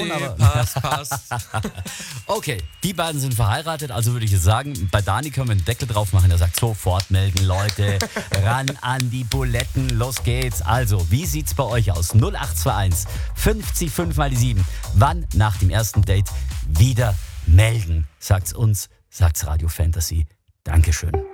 aber Passt. okay, die beiden sind verheiratet, also würde ich jetzt sagen, bei Dani können wir einen Deckel drauf machen, der sagt sofort melden, Leute, ran an die Buletten, los geht's. Also, wie sieht's bei euch aus? 0821 50 5 mal die 7. Wann nach dem ersten Date wieder melden? Sagt's uns, sagt's Radio Fantasy. Dankeschön.